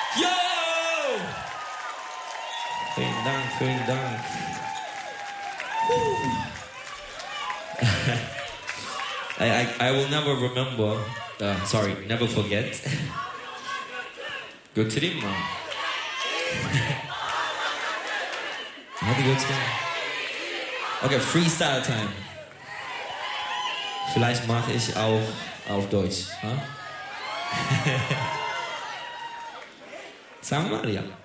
Yo! Vielen Dank, vielen Dank. I will never remember, never forget. Go to the mom. Happy go to Okay, Freestyle Time. Vielleicht mache ich auch auf Deutsch. Huh? Sagen wir mal, ja.